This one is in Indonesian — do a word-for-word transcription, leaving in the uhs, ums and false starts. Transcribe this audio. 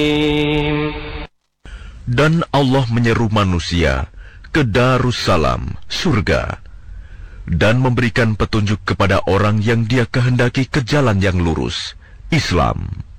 Dan Allah menyeru manusia ke Darussalam, surga, dan memberikan petunjuk kepada orang yang Dia kehendaki ke jalan yang lurus, Islam.